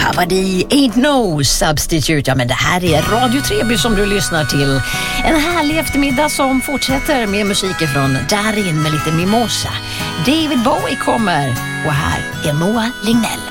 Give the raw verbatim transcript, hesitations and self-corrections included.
Kabaddi Ain't No Substitute. Ja, men det här är Radio Treby som du lyssnar till. En härlig eftermiddag som fortsätter med musik från Darin med lite mimosa. David Bowie kommer och här är Moa Lignell.